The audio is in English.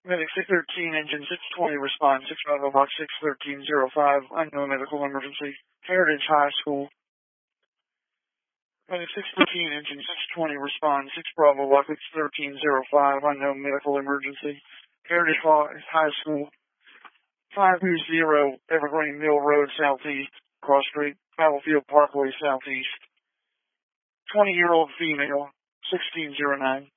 Medic 613, engine 620, respond 6 Bravo Box 61305, unknown medical emergency, Heritage High School. Medic 613, engine 620, respond 6 Bravo Box 61305, unknown medical emergency, Heritage High School. 520 Evergreen Mill Road Southeast, Cross Street, Battlefield Parkway Southeast. 20-year-old female, 1609.